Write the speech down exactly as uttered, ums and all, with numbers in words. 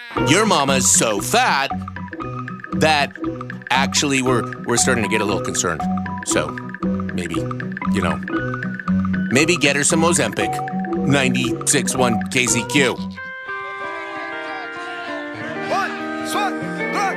Your mama's so fat that actually we're we're starting to get a little concerned. So maybe, you know, maybe get her some Ozempic. ninety-six point one K Z Q.